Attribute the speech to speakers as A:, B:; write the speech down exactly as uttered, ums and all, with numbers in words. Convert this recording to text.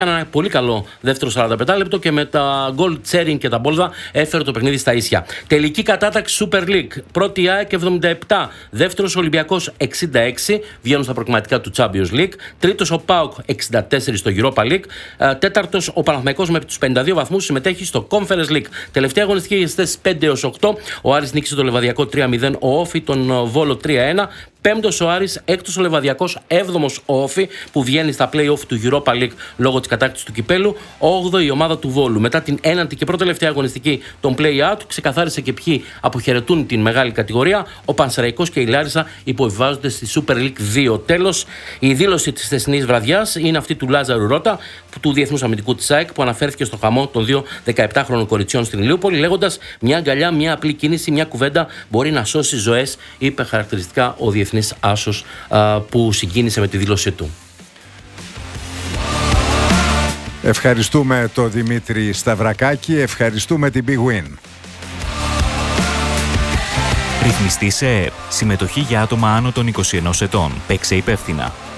A: ένα πολύ καλό δεύτερο σαράντα πέντε λεπτό και με τα γκολ Τσέριν και τα Μπόλδα έφερε το παιχνίδι στα ίσια. Τελική κατάταξη Super League. Πρώτη ΑΕΚ εβδομήντα επτά, δεύτερος Ολυμπιακός εξήντα έξι, βγαίνουν στα προκριματικά του Champions League. Τρίτος ο ΠΑΟΚ εξήντα τέσσερα στο Europa League. Τέταρτος ο Παναθηναϊκός με τους πενήντα δύο βαθμούς συμμετέχει στο Conference League. Τελευταία αγωνιστική στις πέντε έως οκτώ. Ο Άρης νίκησε το Λεβαδιακό τρία μηδέν, ο Όφη τον Βόλο τρία ένα. Πέμπτος ο Άρης, έκτος ο Λεβαδιακός, έβδομος ο Όφη που βγαίνει στα play-off του Europa League λόγω της κατάκτησης του κυπέλου, όγδοη η ομάδα του Βόλου. Μετά την ένατη και πρώτη τελευταία αγωνιστική των play-out, ξεκαθάρισε και ποιοι αποχαιρετούν την μεγάλη κατηγορία. Ο Πανσεραϊκός και η Λάρισα υποβιβάζονται στη Super League δύο. Τέλος, η δήλωση της χθεσινής βραδιάς είναι αυτή του Λάζαρου Ρώτα, του Διεθνούς Αμυντικού της ΑΕΚ, που αναφέρθηκε στο χαμό των δύο δεκαεπτάχρονων κοριτσιών στην Ηλιούπολη, λέγοντας: μια αγκαλιά, μια απλή κίνηση, μια κουβέντα μπορεί να σώσει ζωές, είπε χαρακτηριστικά ο Διεθνής Άσος α, που συγκίνησε με τη δήλωσή του.
B: Ευχαριστούμε τον Δημήτρη Σταυρακάκη, ευχαριστούμε την Big Win.
C: Ρυθμιστή σε ΕΕΠ. Συμμετοχή για άτομα άνω των είκοσι ενός ετών. Παίξε υπεύθυνα.